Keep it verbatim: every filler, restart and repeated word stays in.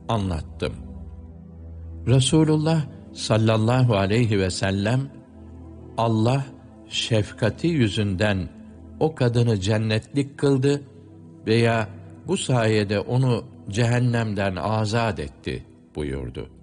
anlattım. Resulullah sallallahu aleyhi ve sellem, Allah şefkati yüzünden o kadını cennetlik kıldı veya bu sayede onu cehennemden azat etti buyurdu.